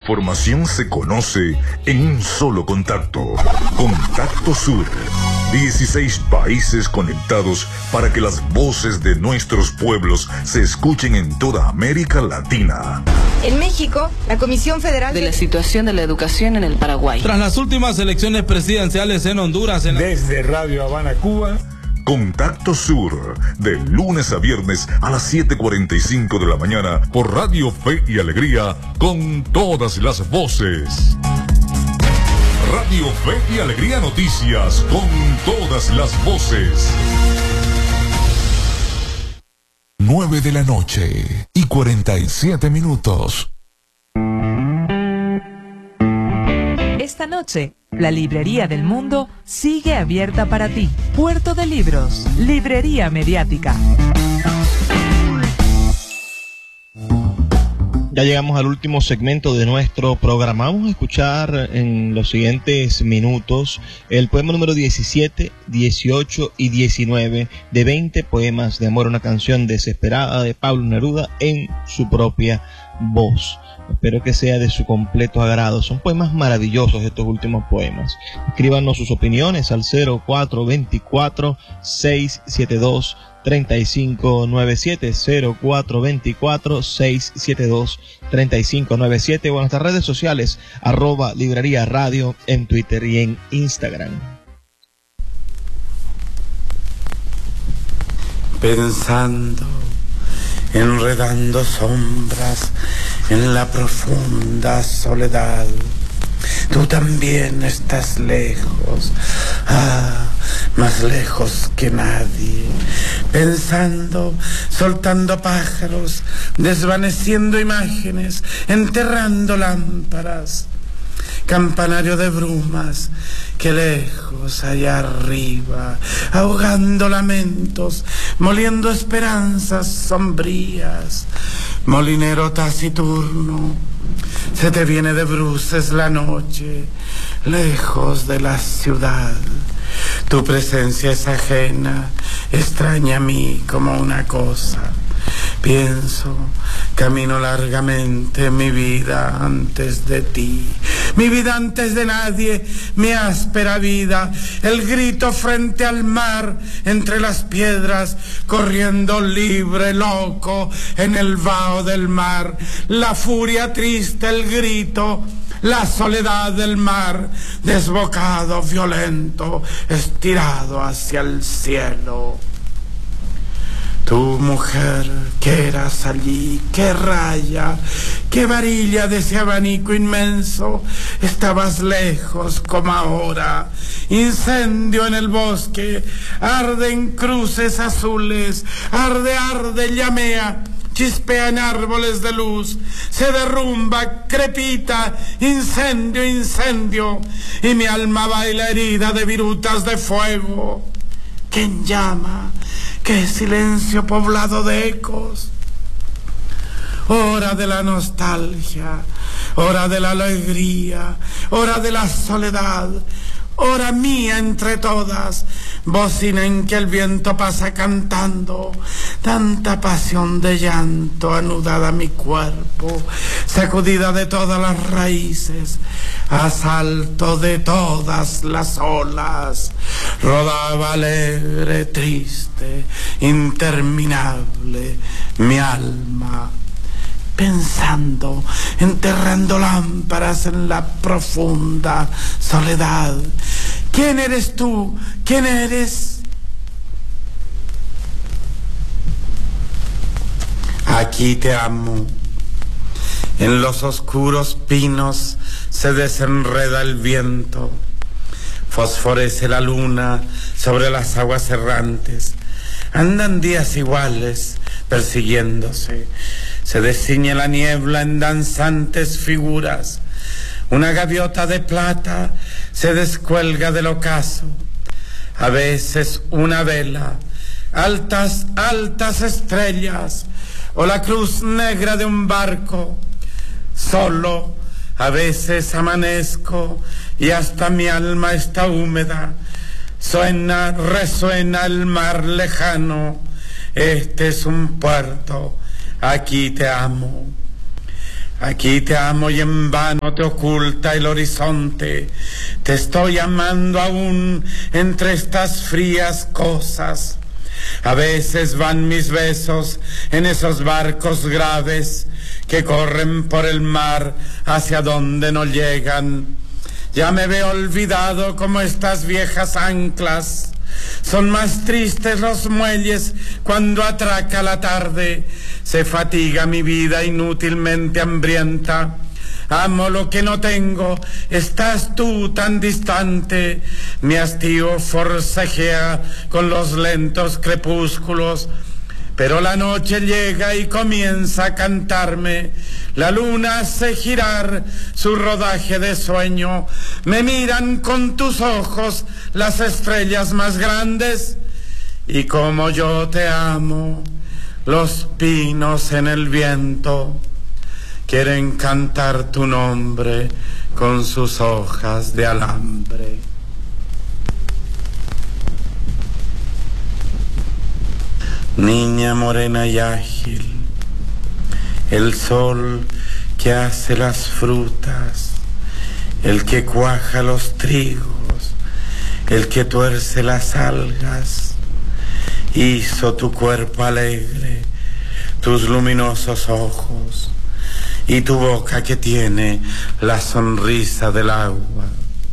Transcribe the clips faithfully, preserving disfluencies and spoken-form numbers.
información se conoce en un solo contacto. Contacto Sur. dieciséis países conectados para que las voces de nuestros pueblos se escuchen en toda América Latina. En México, la Comisión Federal de la situación de la educación en el Paraguay. Tras las últimas elecciones presidenciales en Honduras. En... Desde Radio Habana, Cuba. Contacto Sur, de lunes a viernes a las siete cuarenta y cinco de la mañana por Radio Fe y Alegría, con todas las voces. Radio Fe y Alegría Noticias, con todas las voces. nueve de la noche y cuarenta y siete minutos. Esta noche, la Librería del Mundo sigue abierta para ti. Puerto de Libros, Librería Mediática. Ya llegamos al último segmento de nuestro programa. Vamos a escuchar en los siguientes minutos el poema número diecisiete, dieciocho y diecinueve de veinte poemas de amor, una canción desesperada de Pablo Neruda en su propia voz. Espero que sea de su completo agrado. Son poemas maravillosos estos últimos poemas. Escríbanos sus opiniones al cero cuatro dos cuatro, seis siete dos, tres cinco nueve siete, cero cuatro dos cuatro, seis siete dos, tres cinco nueve siete, o en nuestras redes sociales, arroba Librería Radio en Twitter y en Instagram. Pensando, enredando sombras en la profunda soledad, tú también estás lejos, ah, más lejos que nadie, pensando, soltando pájaros, desvaneciendo imágenes, enterrando lámparas, campanario de brumas, que lejos allá arriba, ahogando lamentos, moliendo esperanzas sombrías, molinero taciturno, se te viene de bruces la noche, lejos de la ciudad. Tu presencia es ajena, extraña a mí como una cosa. Pienso, camino largamente mi vida antes de ti, mi vida antes de nadie, mi áspera vida, el grito frente al mar, entre las piedras, corriendo libre, loco, en el vaho del mar, la furia triste, el grito, la soledad del mar, desbocado, violento, estirado hacia el cielo. Tu mujer, que eras allí, qué raya, qué varilla de ese abanico inmenso, estabas lejos como ahora. Incendio en el bosque, arden cruces azules, arde, arde, llamea, chispea en árboles de luz, se derrumba, crepita, incendio, incendio, y mi alma baila herida de virutas de fuego. ¿Quién llama? ¡Qué silencio poblado de ecos! Hora de la nostalgia, hora de la alegría, hora de la soledad, hora mía entre todas, bocina en que el viento pasa cantando, tanta pasión de llanto anudada a mi cuerpo, sacudida de todas las raíces, asalto de todas las olas, rodaba alegre, triste, interminable mi alma, pensando, enterrando lámparas en la profunda soledad. ¿Quién eres tú? ¿Quién eres? Aquí te amo. En los oscuros pinos se desenreda el viento, fosforece la luna sobre las aguas errantes. Andan días iguales persiguiéndose, se desciñe la niebla en danzantes figuras. Una gaviota de plata se descuelga del ocaso, a veces una vela, altas, altas estrellas, o la cruz negra de un barco. Solo, a veces amanezco y hasta mi alma está húmeda. Suena, resuena el mar lejano. Este es un puerto, aquí te amo. Aquí te amo y en vano te oculta el horizonte. Te estoy amando aún entre estas frías cosas. A veces van mis besos en esos barcos graves que corren por el mar hacia donde no llegan. Ya me veo olvidado como estas viejas anclas. Son más tristes los muelles cuando atraca la tarde. Se fatiga mi vida inútilmente hambrienta. Amo lo que no tengo, estás tú tan distante. Mi hastío forcejea con los lentos crepúsculos. Pero la noche llega y comienza a cantarme. La luna hace girar su rodaje de sueño. Me miran con tus ojos las estrellas más grandes. Y como yo te amo, los pinos en el viento quieren cantar tu nombre con sus hojas de alambre. Niña morena y ágil, el sol que hace las frutas, el que cuaja los trigos, el que tuerce las algas, hizo tu cuerpo alegre, tus luminosos ojos y tu boca que tiene la sonrisa del agua.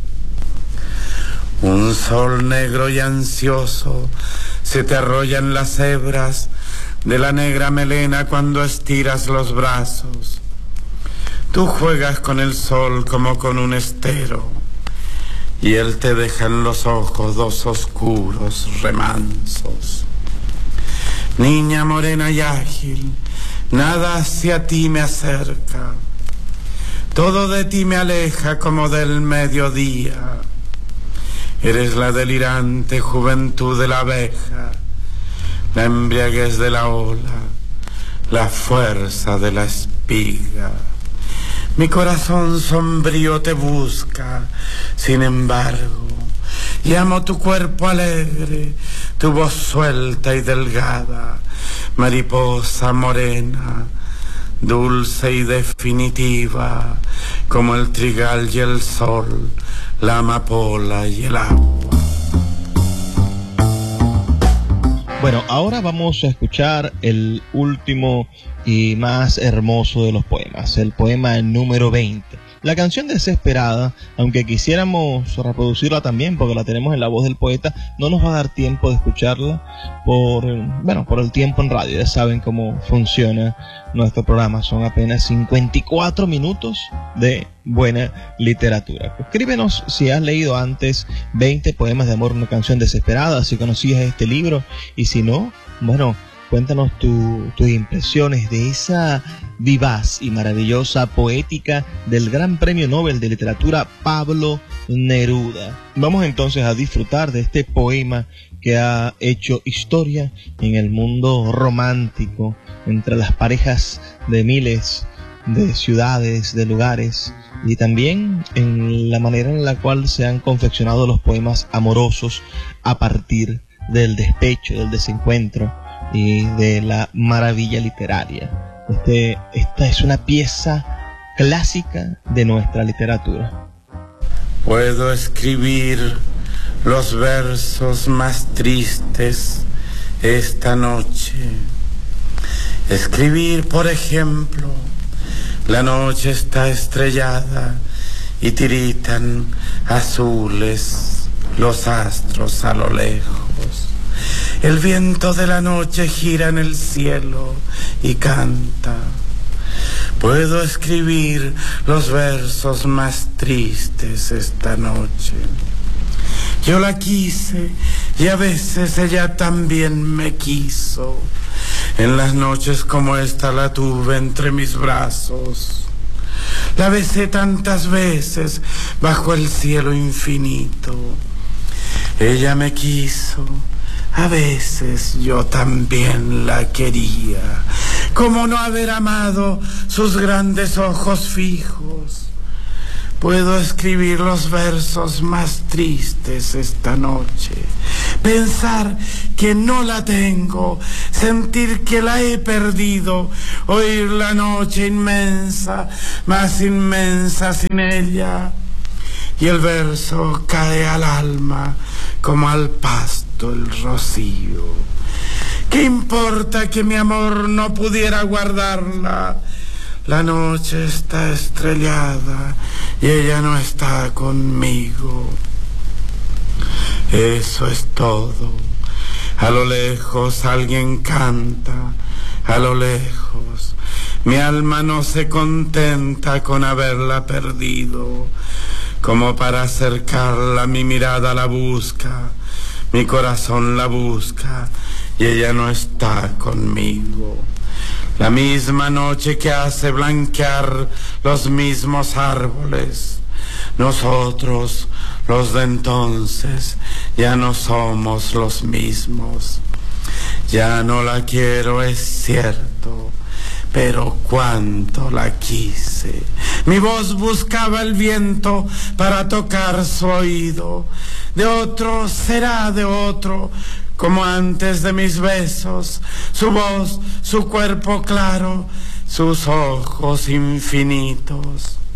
Un sol negro y ansioso se te arrollan las hebras de la negra melena cuando estiras los brazos. Tú juegas con el sol como con un estero y él te deja en los ojos dos oscuros remansos. Niña morena y ágil, nada hacia ti me acerca, todo de ti me aleja como del mediodía. Eres la delirante juventud de la abeja, la embriaguez de la ola, la fuerza de la espiga. Mi corazón sombrío te busca, sin embargo, y amo tu cuerpo alegre, tu voz suelta y delgada, mariposa morena, dulce y definitiva, como el trigal y el sol, la amapola y el agua. Bueno, ahora vamos a escuchar el último y más hermoso de los poemas, el poema número veinte. La canción Desesperada, aunque quisiéramos reproducirla también porque la tenemos en la voz del poeta, no nos va a dar tiempo de escucharla por, bueno, por el tiempo en radio. Ya saben cómo funciona nuestro programa, son apenas cincuenta y cuatro minutos de buena literatura. Escríbenos si has leído antes veinte poemas de amor, una canción desesperada, si conocías este libro, y si no, bueno, cuéntanos tu, tus impresiones de esa vivaz y maravillosa poética del Gran Premio Nobel de Literatura Pablo Neruda. Vamos entonces a disfrutar de este poema que ha hecho historia en el mundo romántico, entre las parejas de miles de ciudades, de lugares, y también en la manera en la cual se han confeccionado los poemas amorosos a partir del despecho, del desencuentro y de la maravilla literaria. Este, esta es una pieza clásica de nuestra literatura. Puedo escribir los versos más tristes esta noche. Escribir, por ejemplo, la noche está estrellada y tiritan azules los astros a lo lejos. El viento de la noche gira en el cielo y canta. Puedo escribir los versos más tristes esta noche. Yo la quise y a veces ella también me quiso. En las noches como esta la tuve entre mis brazos. La besé tantas veces bajo el cielo infinito. Ella me quiso. A veces yo también la quería. ¿Cómo no haber amado sus grandes ojos fijos? Puedo escribir los versos más tristes esta noche, pensar que no la tengo, sentir que la he perdido, oír la noche inmensa, más inmensa sin ella. Y el verso cae al alma como al pasto el rocío. ¿Qué importa que mi amor no pudiera guardarla? La noche está estrellada y ella no está conmigo. Eso es todo. A lo lejos alguien canta, a lo lejos. Mi alma no se contenta con haberla perdido. Como para acercarla, mi mirada la busca, mi corazón la busca y ella no está conmigo. La misma noche que hace blanquear los mismos árboles. Nosotros, los de entonces, ya no somos los mismos. Ya no la quiero, es cierto, pero cuánto la quise. Mi voz buscaba el viento para tocar su oído. De otro será de otro, como antes de mis besos. Su voz, su cuerpo claro, sus ojos infinitos.